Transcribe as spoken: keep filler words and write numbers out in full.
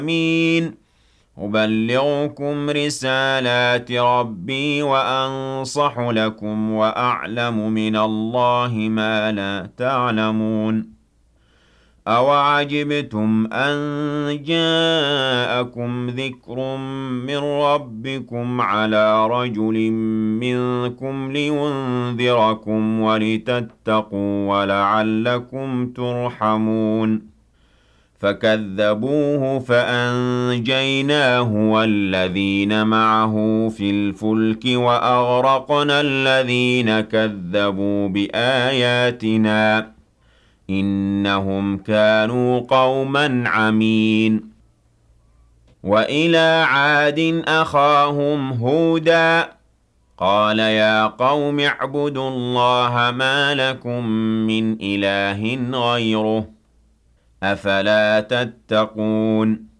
أمين أبلغكم رسالات ربي وأنصح لكم وأعلم من الله ما لا تعلمون أَوَعَجِبْتُمْ أَن جَاءَكُمْ ذِكْرٌ مِّن رَّبِّكُمْ عَلَىٰ رَجُلٍ مِّنكُمْ لِيُنذِرَكُمْ وَلِتَتَّقُوا وَلَعَلَّكُمْ تُرْحَمُونَ فَكَذَّبُوهُ فَأَنجَيْنَاهُ وَالَّذِينَ مَعَهُ فِي الْفُلْكِ وَأَغْرَقْنَا الَّذِينَ كَذَّبُوا بِآيَاتِنَا ۚ إِنَّهُمْ كَانُوا قَوْمًا عَمِينَ وَإِلَىٰ عَادٍ أَخَاهُمْ هُودًا ۚ قَالَ يَا قَوْمِ اعْبُدُوا اللَّهَ مَا لَكُم مِّنْ إِلَٰهٍ غَيْرُهُ ۖ أَفَلَا تَتَّقُونَ